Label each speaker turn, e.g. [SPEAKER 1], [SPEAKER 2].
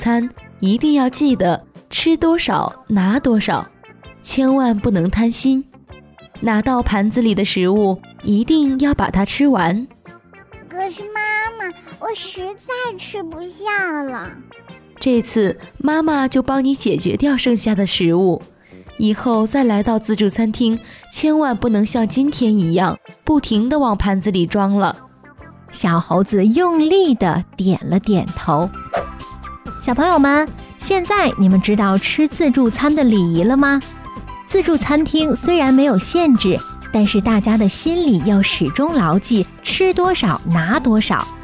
[SPEAKER 1] 餐，一定要记得吃多少拿多少，千万不能贪心。拿到盘子里的食物，一定要把它吃完。
[SPEAKER 2] 可是妈妈，我实在吃不下了。
[SPEAKER 1] 这次妈妈就帮你解决掉剩下的食物，以后再来到自助餐厅，千万不能像今天一样，不停地往盘子里装了。
[SPEAKER 3] 小猴子用力地点了点头。小朋友们，现在你们知道吃自助餐的礼仪了吗？自助餐厅虽然没有限制，但是大家的心里要始终牢记吃多少拿多少，